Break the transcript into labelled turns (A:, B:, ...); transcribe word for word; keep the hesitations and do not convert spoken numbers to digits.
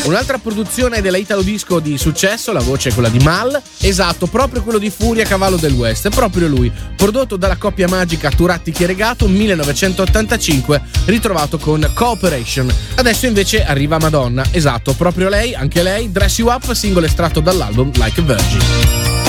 A: Un'altra produzione della Italo Disco di successo, la voce è quella di Mal, esatto, proprio quello di Furia Cavallo del West, è proprio lui, prodotto dalla coppia magica Turatti Chieregato, millenovecentottantacinque, ritrovato con Cooperation. Adesso invece arriva Madonna, esatto, proprio lei, anche lei, Dress You Up, singolo estratto dall'album Like a Virgin.